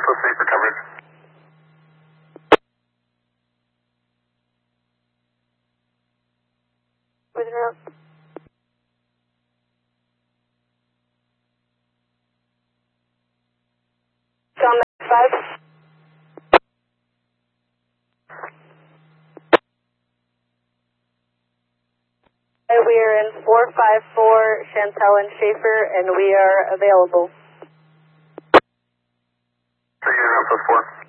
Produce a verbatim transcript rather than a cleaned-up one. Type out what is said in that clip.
listening for coverage. With her. John five. We are in four five four Chantel and Schaefer, and we are available. So you're in Alpha four.